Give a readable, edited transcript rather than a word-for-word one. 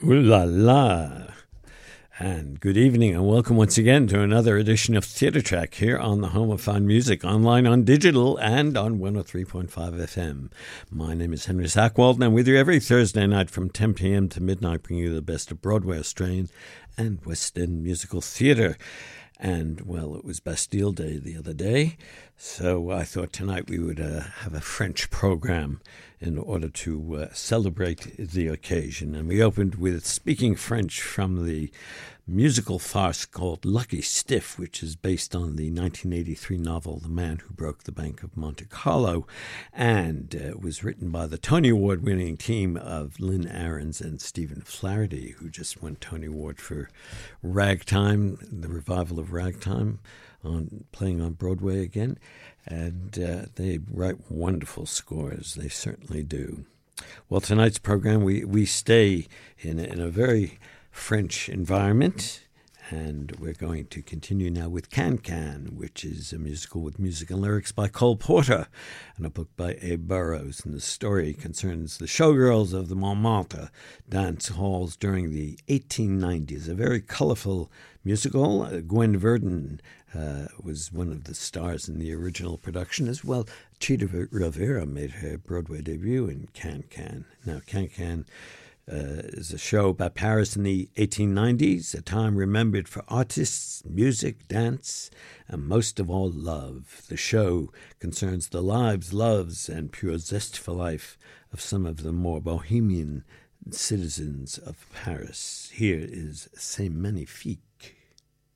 Ooh la la. And good evening and welcome once again to another edition of Theatre Track here on the home of fine music, online, on digital, and on 103.5 FM. My name is Henry Sackwald, and I'm with you every Thursday night from 10 p.m. to midnight, bringing you the best of Broadway, Australian, and West End musical theatre. And, well, it was Bastille Day the other day, so I thought tonight we would have a French program in order to celebrate the occasion. And we opened with Speaking French from the musical farce called Lucky Stiff, which is based on the 1983 novel The Man Who Broke the Bank of Monte Carlo, and was written by the Tony Award-winning team of Lynn Ahrens and Stephen Flaherty, who just won Tony Award for Ragtime, the revival of Ragtime, playing on Broadway again. And they write wonderful scores. They certainly do. Well, tonight's program, we stay in a very French environment, and we're going to continue now with Can-Can, which is a musical with music and lyrics by Cole Porter and a book by Abe Burrows. And the story concerns the showgirls of the Montmartre dance halls during the 1890s. A very colorful musical. Gwen Verdon was one of the stars in the original production as well. Chita Rivera made her Broadway debut in Can-Can. Now, Can-Can is a show about Paris in the 1890s, a time remembered for artists, music, dance, and most of all, love. The show concerns the lives, loves, and pure zest for life of some of the more bohemian citizens of Paris. Here is C'est Magnifique.